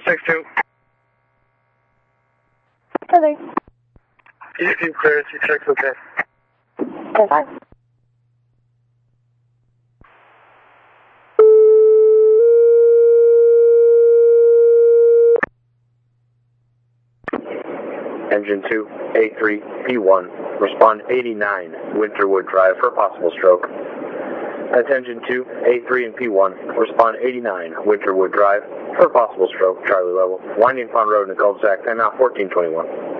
6-2. Hello. You clear, you check's okay. That's fine. Engine 2, A3, P1, respond 89, Winterwood Drive for possible stroke. That's Engine 2, A3 and P1, respond 89, Winterwood Drive for possible stroke, Charlie level. Winding Pond Road in the cul-de-sac, and now 1421.